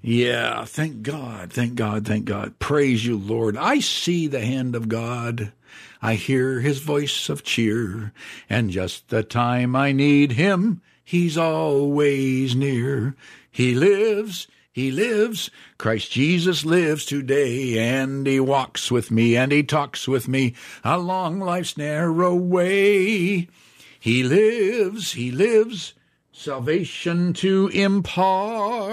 Yeah, thank God, thank God, thank God. Praise you, Lord. I see the hand of God. I hear his voice of cheer, and just the time I need him, he's always near. He lives, he lives. Christ Jesus lives today, and he walks with me, and he talks with me along life's narrow way. He lives, salvation to impart.